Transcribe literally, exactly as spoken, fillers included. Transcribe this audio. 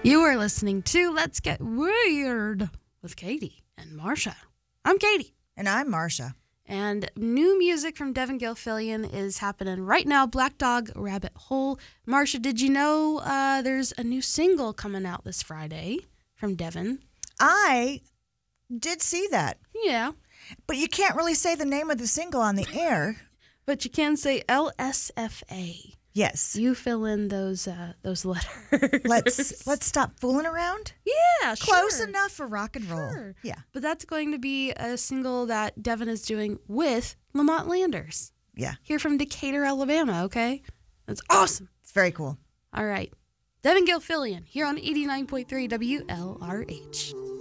You are listening to Let's Get Weird with Katie and Marsha. I'm Katie. And I'm Marsha. And new music from Devin Gilfillian is happening right now. Black Dog, Rabbit Hole. Marsha, did you know uh, there's a new single coming out this Friday from Devin? I did see that. Yeah. But you can't really say the name of the single on the air. But you can say L S F A. Yes. You fill in those uh, those letters. Let's let's stop fooling around. Yeah, sure. Close enough for rock and roll. Sure. Yeah. But that's going to be a single that Devin is doing with Lamont Landers. Yeah. Here from Decatur, Alabama, okay? That's awesome. It's very cool. All right. Devin Gilfillian here on eighty-nine point three W L R H.